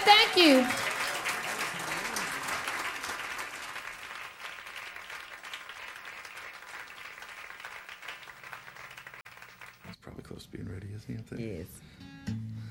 thank you. He's probably close to being ready, isn't he? Yes.